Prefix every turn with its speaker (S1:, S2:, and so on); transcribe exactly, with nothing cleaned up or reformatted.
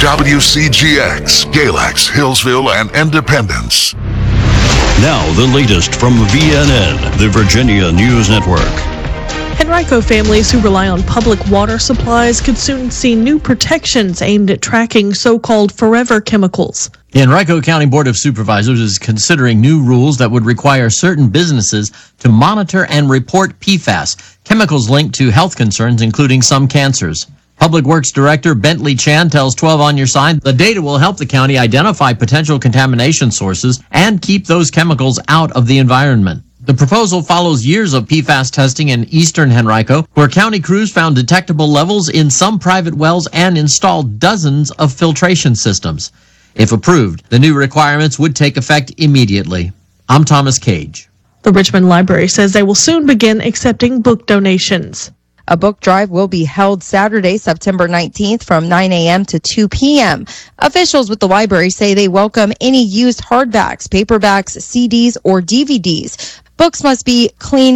S1: W C G X, Galax, Hillsville, and Independence.
S2: Now the latest from V N N, the Virginia News Network.
S3: Henrico families who rely on public water supplies could soon see new protections aimed at tracking so-called forever chemicals.
S4: The Henrico County Board of Supervisors is considering new rules that would require certain businesses to monitor and report P FAS, chemicals linked to health concerns, including some cancers. Public Works Director Bentley Chan tells twelve on Your Side the data will help the county identify potential contamination sources and keep those chemicals out of the environment. The proposal follows years of P FAS testing in eastern Henrico, where county crews found detectable levels in some private wells and installed dozens of filtration systems. If approved, the new requirements would take effect immediately. I'm Thomas Cage.
S3: The Richmond Library says they will soon begin accepting book donations.
S5: A book drive will be held Saturday, September nineteenth from nine a.m. to two p.m. Officials with the library say they welcome any used hardbacks, paperbacks, C Ds, or D V Ds. Books must be clean